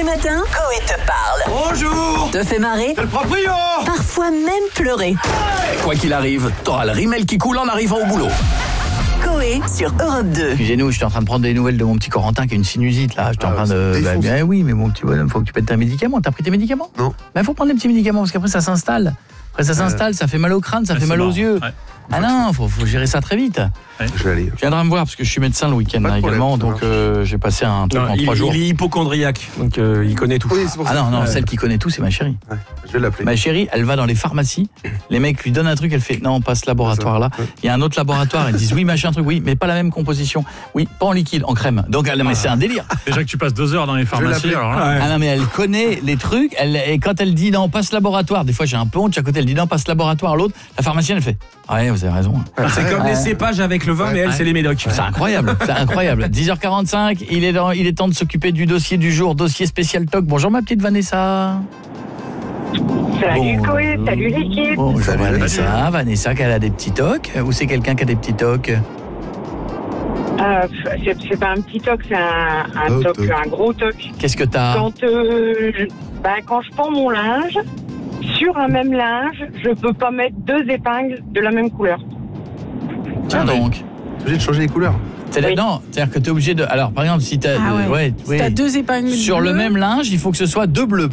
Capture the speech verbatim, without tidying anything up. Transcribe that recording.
les matins, Coé te parle. Bonjour. Te fait marrer, C'est le proprio. parfois même pleurer. Quoi qu'il arrive, t'auras le rimel qui coule en arrivant au boulot. Coé sur Europe deux. Excusez-nous, je suis en train de prendre des nouvelles de mon petit Corentin qui a une sinusite là. J'étais Ah, en train de. Bah, bien oui, mais mon petit bonhomme, faut que tu pètes tes médicaments. T'as pris tes médicaments? Non. Bah, faut prendre des petits médicaments parce qu'après ça s'installe. Après ça s'installe, ça fait mal au crâne, ça Ouais, fait c'est mal aux marrant. yeux. Ouais. Ah non, faut, faut gérer ça très vite. Je vais aller. Tu viendras me voir parce que je suis médecin le week-end Pas de là, problème, également, ça donc marche. euh, j'ai passé un truc Non, en il, trois jours. il est hypochondriaque, donc euh, il connaît tout. Oui, c'est pour Ah ça. non, non, Ouais. celle qui connaît tout, c'est ma chérie. Ouais, je vais l'appeler. Ma chérie, elle va dans les pharmacies, les mecs lui donnent un truc, elle fait non, on passe ce laboratoire là. Ouais. Il y a un autre laboratoire, ils disent oui, machin truc, oui, mais pas la même composition. Oui, pas en liquide, en crème. Donc elle, mais c'est un délire. Déjà que tu passes deux heures dans les pharmacies, l'appeler. alors là, Ouais. Ah non, mais elle connaît les trucs, elle, et quand elle dit non, passe laboratoire, des fois j'ai un peu honte, à côté elle dit non, passe laboratoire, l'autre, la pharmacienne elle fait ouais, vous avez raison. c'est comme Ouais. les cépages avec le vin, mais elle, Ouais. c'est les médocs. C'est incroyable, c'est incroyable. dix heures quarante-cinq, il est, dans, il est temps de s'occuper du dossier du jour, dossier spécial toc. Bonjour ma petite Vanessa. Salut Bon, Coé, salut l'équipe. Bonjour Salut, Vanessa, Vanessa, qu'elle a des petits tocs ou c'est quelqu'un qui a des petits tocs? Euh, c'est, c'est pas un petit toc, c'est un, un Oh, toc, toc. un gros toc. Qu'est-ce que t'as? Quand, euh, je, ben, quand je pends mon linge, sur un même linge, je peux pas mettre deux épingles de la même couleur. Tiens donc. T'es obligé de changer les couleurs. C'est Oui. Non, c'est-à-dire que t'es obligé de... Alors par exemple, si t'as... Ah ouais. ouais, Si oui. t'as deux épingles Sur le bleues, même linge, il faut que ce soit deux bleus.